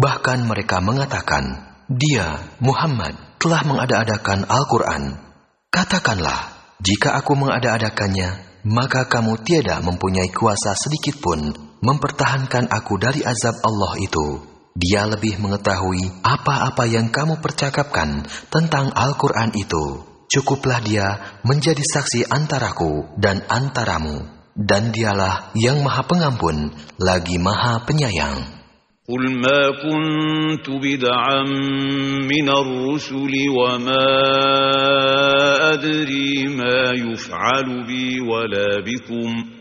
Bahkan mereka mengatakan, dia, Muhammad, telah mengada-adakan Al-Quran. Katakanlah, jika aku mengada-adakannya, maka kamu tiada mempunyai kuasa sedikitpun mempertahankan aku dari azab Allah itu. Dia lebih mengetahui apa-apa yang kamu percakapkan tentang Al-Quran itu. Cukuplah dia menjadi saksi antaraku dan antaramu. Dan dialah yang Maha Pengampun, lagi Maha Penyayang. قل ما كنت بدعا من الرسل وما أدري ما يفعل بي ولا بكم